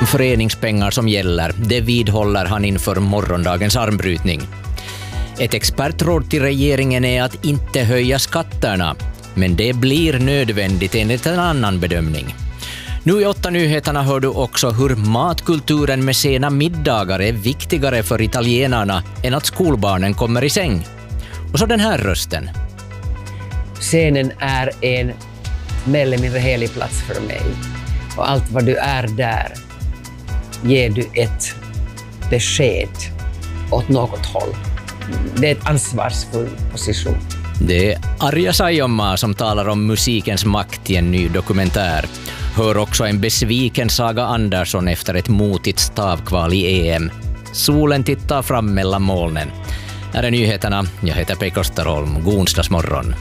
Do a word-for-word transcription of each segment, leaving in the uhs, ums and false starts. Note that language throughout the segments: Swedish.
Föreningspengar som gäller, det vidhåller han inför morgondagens armbrytning. Ett expertråd till regeringen är att inte höja skatterna, men det blir nödvändigt enligt en annan bedömning. Nu i åtta nyheterna hör du också hur matkulturen med sena middagar är viktigare för italienarna än att skolbarnen kommer i säng. Och så den här rösten. Scenen är en mer eller mindre helig plats för mig. Och allt vad du är där ger du ett besked åt något håll. Det är ett ansvarsfull position. Det är Arja Saijonmaa som talar om musikens makt i en ny dokumentär. Hör också en besviken Saga Andersson efter ett motigt stavkval i E M. Solen tittar fram mellan molnen. Här är nyheterna. Jag heter Pekka Österholm. God onsdagsmorgon.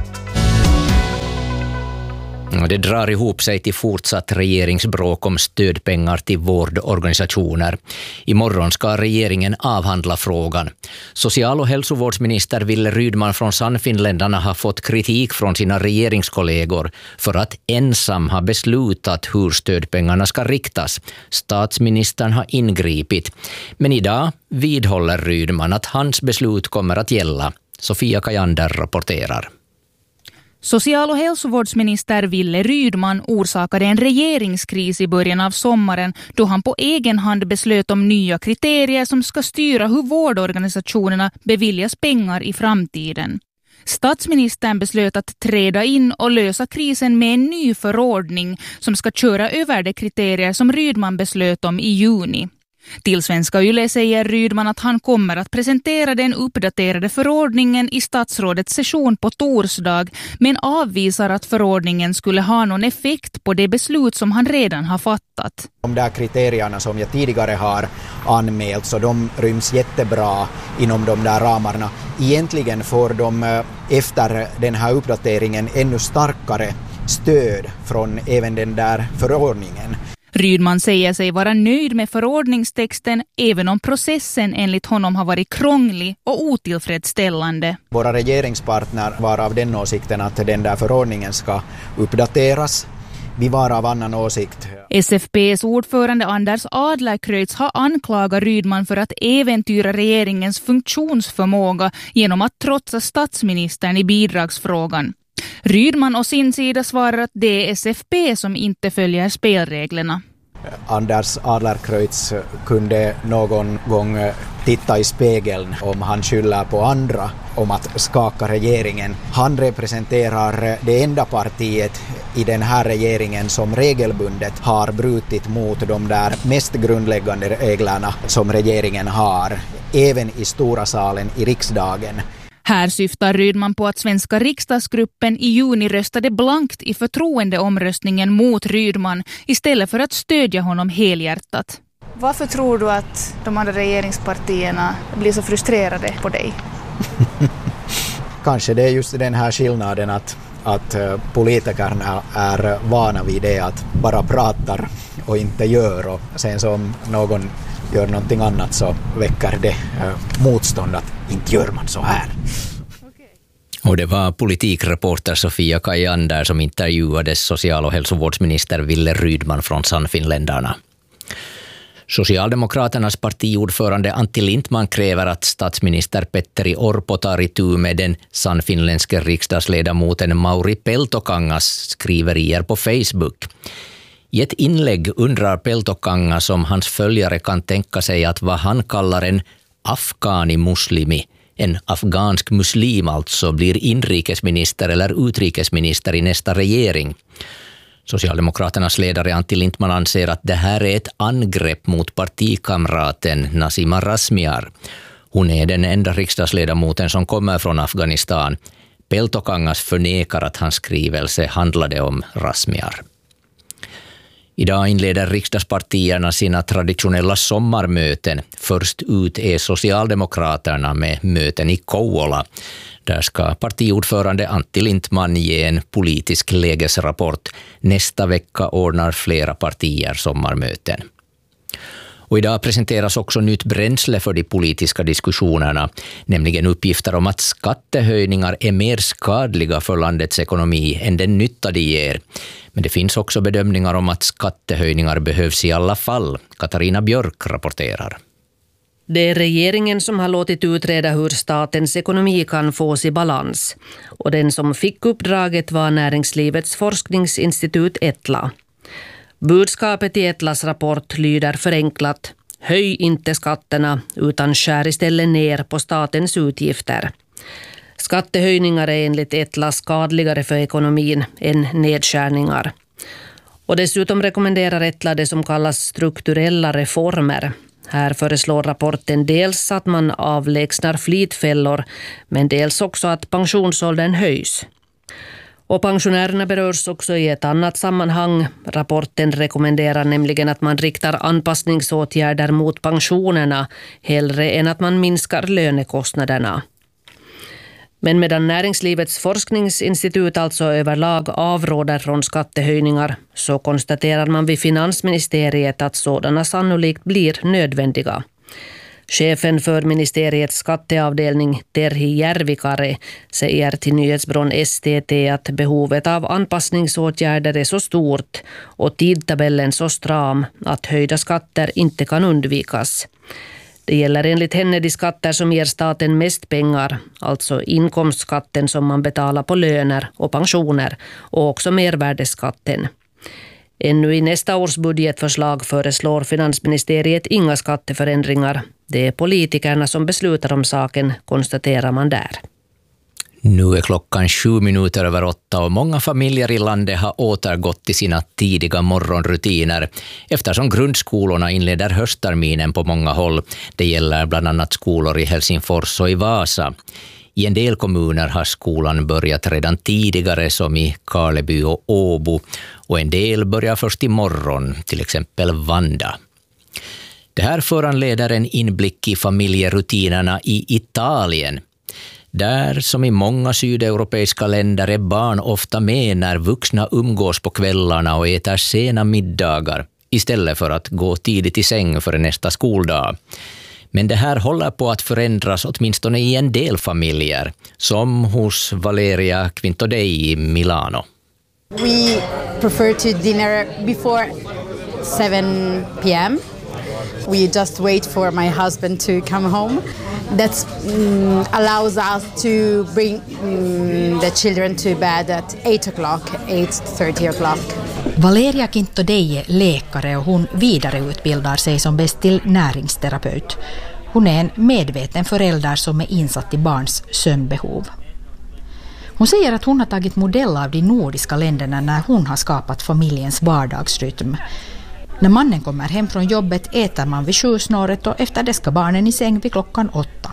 Det drar ihop sig till fortsatt regeringsbråk om stödpengar till vårdorganisationer. Imorgon ska regeringen avhandla frågan. Social- och hälsovårdsminister Wille Rydman från Sannfinländarna har fått kritik från sina regeringskollegor för att ensam ha beslutat hur stödpengarna ska riktas. Statsministern har ingripit. Men idag vidhåller Rydman att hans beslut kommer att gälla. Sofia Kajander rapporterar. Social- och hälsovårdsminister Wille Rydman orsakade en regeringskris i början av sommaren då han på egen hand beslöt om nya kriterier som ska styra hur vårdorganisationerna beviljas pengar i framtiden. Statsministern beslöt att träda in och lösa krisen med en ny förordning som ska köra över de kriterier som Rydman beslöt om i juni. Till Svenska Yle säger Rydman att han kommer att presentera den uppdaterade förordningen i statsrådets session på torsdag, men avvisar att förordningen skulle ha någon effekt på det beslut som han redan har fattat. De där kriterierna som jag tidigare har anmält, så de ryms jättebra inom de där ramarna. Egentligen får de efter den här uppdateringen ännu starkare stöd från även den där förordningen. Rydman säger sig vara nöjd med förordningstexten även om processen enligt honom har varit krånglig och otillfredsställande. Våra regeringspartner var av den åsikten att den där förordningen ska uppdateras. Vi var av annan åsikt. S F P:s ordförande Anders Adlercreutz har anklagat Rydman för att äventyra regeringens funktionsförmåga genom att trotsa statsministern i bidragsfrågan. Rydman och sin sida svarar att det är S F P som inte följer spelreglerna. Anders Adlercreutz kunde någon gång titta i spegeln om han skyller på andra om att skaka regeringen. Han representerar det enda partiet i den här regeringen som regelbundet har brutit mot de där mest grundläggande reglerna som regeringen har, även i stora salen i riksdagen. Här syftar Rydman på att svenska riksdagsgruppen i juni röstade blankt i förtroendeomröstningen mot Rydman istället för att stödja honom helhjärtat. Varför tror du att de andra regeringspartierna blir så frustrerade på dig? Kanske det är just den här skillnaden att, att politikerna är vana vid det att bara pratar och inte gör, och sen som någon gör någonting annat så väcker det eh, motstånd att inte gör man så här. Och det var politikreporter Sofia Kajander som intervjuade social- och hälsovårdsminister Wille Rydman från Sannfinländarna. Socialdemokraternas partiordförande Antti Lindman kräver att statsminister Petteri Orpo tar itu med den sannfinländske riksdagsledamoten Mauri Peltokangas skriverier på Facebook. I ett inlägg undrar Peltokangas om hans följare kan tänka sig att vad han kallar en afghani-muslimi, en afghansk muslim alltså, blir inrikesminister eller utrikesminister i nästa regering. Socialdemokraternas ledare Antti Lindman anser att det här är ett angrepp mot partikamraten Nasima Razmyar. Hon är den enda riksdagsledamoten som kommer från Afghanistan. Peltokangas förnekar att hans skrivelse handlade om Razmyar. Idag inleder riksdagspartierna sina traditionella sommarmöten. Först ut är Socialdemokraterna med möten i Kouvola. Där ska partiordförande Antti Lindman ge en politisk lägesrapport. Nästa vecka ordnar flera partier sommarmöten. Och idag presenteras också nytt bränsle för de politiska diskussionerna, nämligen uppgifter om att skattehöjningar är mer skadliga för landets ekonomi än den nytta de ger. Men det finns också bedömningar om att skattehöjningar behövs i alla fall. Katarina Björk rapporterar. Det är regeringen som har låtit utreda hur statens ekonomi kan fås i balans. Och den som fick uppdraget var Näringslivets forskningsinstitut Etla. Budskapet i Etlas rapport lyder förenklat: höj inte skatterna utan skär istället ner på statens utgifter. Skattehöjningar är enligt Etla skadligare för ekonomin än nedskärningar. Och dessutom rekommenderar Etla det som kallas strukturella reformer. Här föreslår rapporten dels att man avlägsnar flitfällor, men dels också att pensionsåldern höjs. Och pensionärerna berörs också i ett annat sammanhang. Rapporten rekommenderar nämligen att man riktar anpassningsåtgärder mot pensionerna hellre än att man minskar lönekostnaderna. Men medan Näringslivets forskningsinstitut alltså överlag avråder från skattehöjningar, så konstaterar man vid Finansministeriet att sådana sannolikt blir nödvändiga. Chefen för ministeriets skatteavdelning Terhi Järvikare säger till nyhetsbron S T T att behovet av anpassningsåtgärder är så stort och tidtabellen så stram att höjda skatter inte kan undvikas. Det gäller enligt henne de skatter som ger staten mest pengar, alltså inkomstskatten som man betalar på löner och pensioner och också mervärdeskatten. Ännu i nästa års budgetförslag föreslår Finansministeriet inga skatteförändringar. Det är politikerna som beslutar om saken, konstaterar man där. Nu är klockan sju minuter över åtta och många familjer i landet har återgått till sina tidiga morgonrutiner eftersom grundskolorna inleder höstterminen på många håll. Det gäller bland annat skolor i Helsingfors och i Vasa. I en del kommuner har skolan börjat redan tidigare som i Karleby och Åbo och en del börjar först imorgon, till exempel Vanda. Det här föranleder en inblick i familjerutinerna i Italien. Där som i många sydeuropeiska länder är barn ofta med när vuxna umgås på kvällarna och äter sena middagar istället för att gå tidigt i säng för nästa skoldag. Men det här håller på att förändras åtminstone i en del familjer, som hos Valeria Quintodei i Milano. We prefer to dinner before seven p m We just wait for my husband to come home. That um, allows us to bring um, the children to bed at eight o'clock, eight thirty o'clock. Valeria Quintodei är läkare och hon vidareutbildar sig som bäst till näringsterapeut. Hon är en medveten förälder som är insatt i barns sömnbehov. Hon säger att hon har tagit modell av de nordiska länderna när hon har skapat familjens vardagsrytm. När mannen kommer hem från jobbet äter man vid sjusnåret och efter det ska barnen i säng vid klockan åtta.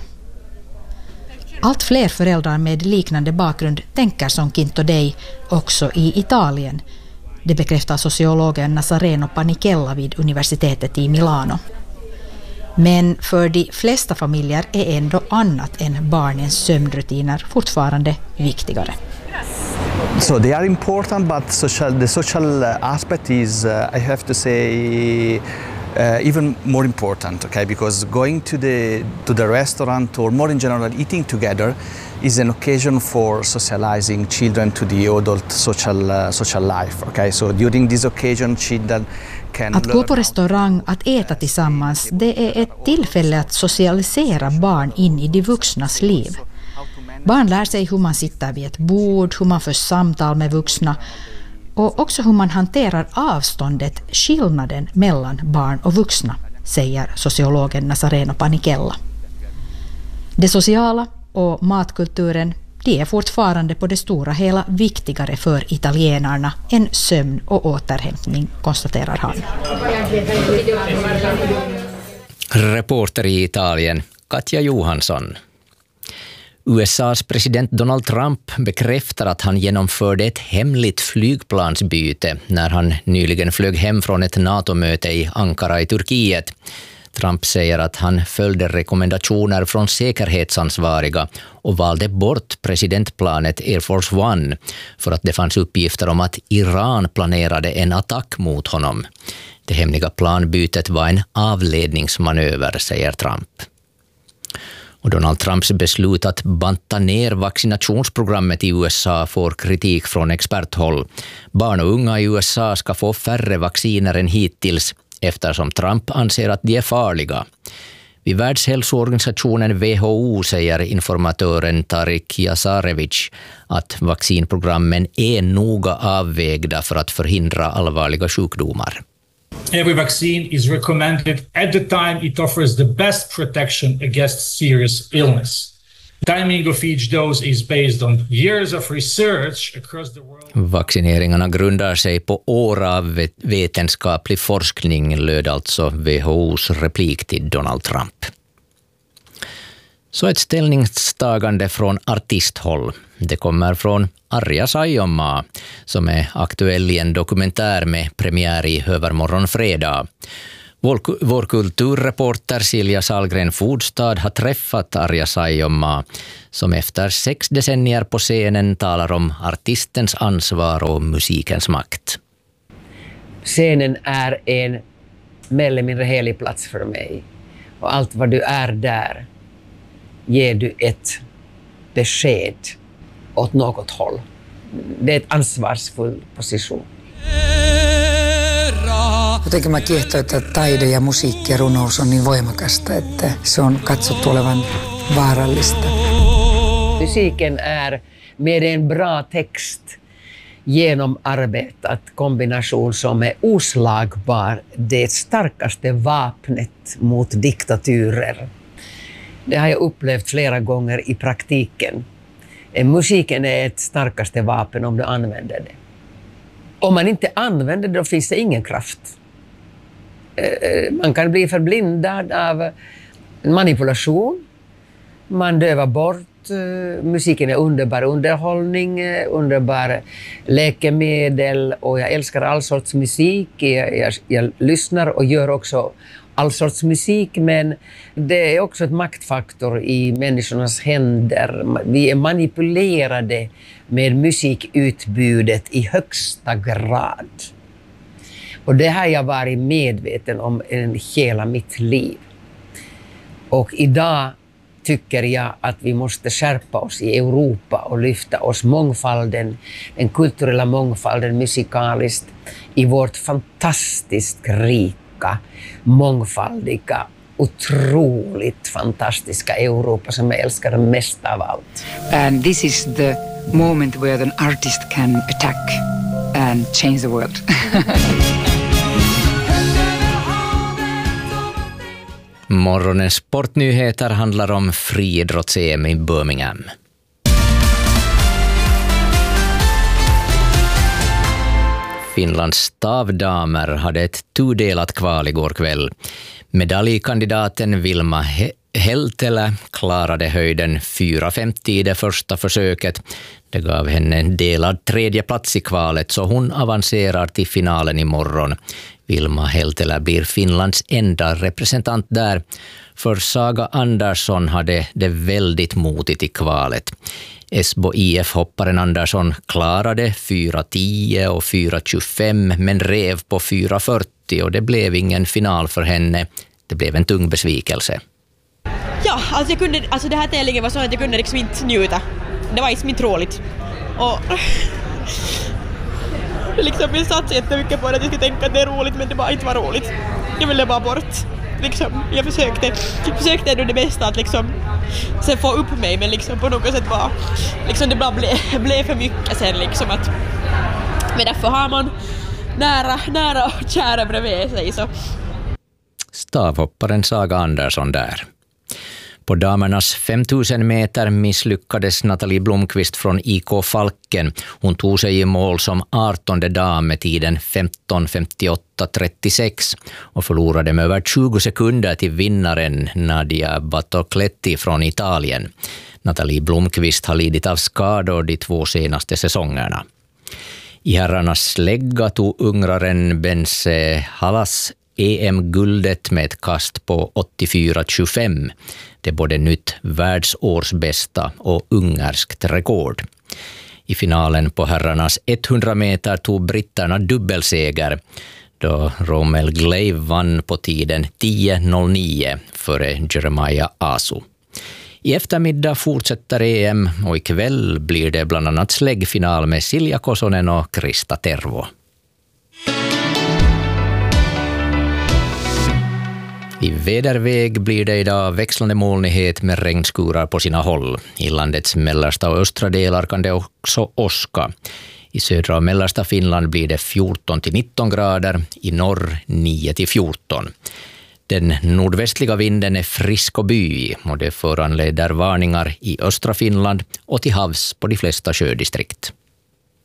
Allt fler föräldrar med liknande bakgrund tänker som Quintodei också i Italien. Det bekräftar sociologen Nazareno Panicella vid universitetet i Milano. Men för de flesta familjer är ändå annat än barnens sömnrutiner fortfarande viktigare. So they are important, but social, the social aspect is, uh, I have to say, uh, even more important. Okay, because going to the to the restaurant or more in general eating together is an occasion for socializing children to the adult social uh, social life. Okay, so during this occasion, children can. Att gå på restaurang, att äta tillsammans, det är ett tillfälle att socialisera barn in i de vuxnas liv. Barn lär sig hur man sitter vid ett bord, hur man för samtal med vuxna och också hur man hanterar avståndet, skillnaden mellan barn och vuxna, säger sociologen Nazareno Panicella. Det sociala och matkulturen, de är fortfarande på det stora hela viktigare för italienarna än sömn och återhämtning, konstaterar han. Reporter i Italien, Katja Johansson. U S A:s president Donald Trump bekräftar att han genomförde ett hemligt flygplansbyte när han nyligen flög hem från ett NATO-möte i Ankara i Turkiet. Trump säger att han följde rekommendationer från säkerhetsansvariga och valde bort presidentplanet Air Force One för att det fanns uppgifter om att Iran planerade en attack mot honom. Det hemliga planbytet var en avledningsmanöver, säger Trump. Och Donald Trumps beslut att banta ner vaccinationsprogrammet i U S A får kritik från experthåll. Barn och unga i U S A ska få färre vacciner än hittills eftersom Trump anser att de är farliga. Vid Världshälsoorganisationen W H O säger informatören Tarik Jasarevic att vaccinprogrammen är noga avvägda för att förhindra allvarliga sjukdomar. Every vaccine is recommended at the time it offers the best protection against serious illness. Timing of each dose is based on years of research across the world. Vaccineringarna grundar sig på år av vetenskaplig forskning, löd alltså W H O:s replik till Donald Trump. Så ett ställningstagande från artisthåll. Det kommer från Arja Saijonmaa som är aktuell i en dokumentär med premiär i övermorgon fredag. Vår, vår kulturreporter Silja Salgren Fodstad har träffat Arja Saijonmaa som efter sex decennier på scenen talar om artistens ansvar och musikens makt. Scenen är en mer eller mindre helig plats för mig. Och allt vad du är där ger du ett besked åt något håll. Det är ett ansvarsfull position. Jotenkin mä kiehtoo, että taide ja musiikki ja runous on niin voimakasta, että se on katsottu olevan vaarallista. Musiken är med en bra text genomarbetat kombination som är oslagbar det starkaste vapnet mot diktaturer. Det har jag upplevt flera gånger i praktiken. Musiken är ett starkaste vapen om du använder det. Om man inte använder det, då finns det ingen kraft. Man kan bli förblindad av manipulation. Man dövar bort. Musiken är underbar underhållning, underbar läkemedel och jag älskar all sorts musik. Jag, jag, jag lyssnar och gör också all sorts musik, men det är också ett maktfaktor i människornas händer. Vi är manipulerade med musikutbudet i högsta grad. Och det har jag varit medveten om i hela mitt liv. Och idag tycker jag att vi måste skärpa oss i Europa och lyfta oss mångfalden, den kulturella mångfalden musikaliskt i vårt fantastiskt rika, mångfaldiga, otroligt fantastiska Europa som jag älskar mest av allt. And this is the moment where an artist can attack and change the world. Morgonens sportnyheter handlar om friidrotts-E M i Birmingham. Finlands stavdamer hade ett tudelat kval igår kväll. Medaljkandidaten Vilma Heltelä klarade höjden fyra femtio i det första försöket. Det gav henne en delad tredje plats i kvalet så hon avancerar till finalen imorgon. Vilma Heltelä blir Finlands enda representant där. För Saga Andersson hade det väldigt motigt i kvalet. Esbo I F-hopparen Andersson klarade fyra tio och fyra tjugofem men rev på fyra fyrtio och det blev ingen final för henne. Det blev en tung besvikelse. Ja, alltså, jag kunde, alltså det här tävlingen var så att jag kunde liksom inte njuta. Det var liksom inte roligt. Och liksom, jag satt jättemycket på det att jag skulle tänka att det är roligt, men det bara inte var roligt. Jag ville bara bort. Liksom, jag försökte, försökte ändå det bästa att liksom, sen få upp mig, men liksom, på något sätt bara, liksom, det bara blev, blev för mycket sen. Liksom, att, men därför har man nära, nära och kära bredvid sig. Så. Stavhopparen Saga Andersson där. På damernas femtusen meter misslyckades Nathalie Blomqvist från I K Falken. Hon tog sig i mål som artonde dam med tiden femton femtioåtta trettiosex och förlorade med över tjugo sekunder till vinnaren Nadia Battocletti från Italien. Nathalie Blomqvist har lidit av skador de två senaste säsongerna. I herrarnas slägga tog ungraren Bense Halas E M-guldet med ett kast på åttiofyra tjugofem. Det är både nytt världsårsbästa och ungerskt rekord. I finalen på herrarnas hundra meter tog britterna dubbelseger. då Romel Gleiv vann på tiden tio noll nio före Jeremiah Asu. I eftermiddag fortsätter E M och ikväll blir det bland annat släggfinal med Silja Kosonen och Krista Tervo. I väderväg blir det idag växlande molnighet med regnskurar på sina håll. I landets mellersta och östra delar kan det också åska. I södra och mellersta Finland blir det fjorton till nitton grader, i norr nio till fjorton. Den nordvästliga vinden är frisk och byig och det föranleder varningar i östra Finland och till havs på de flesta sjödistrikt.